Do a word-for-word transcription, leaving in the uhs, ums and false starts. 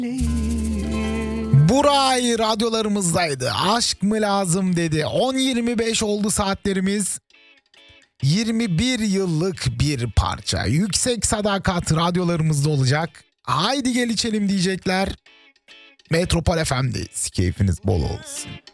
Buray radyolarımızdaydı. Aşk mı lazım dedi. on yirmi beş oldu saatlerimiz. yirmi bir yıllık bir parça. Yüksek Sadakat radyolarımızda olacak. Haydi gel içelim diyecekler. Metropol F M'deyiz. Keyfiniz bol olsun.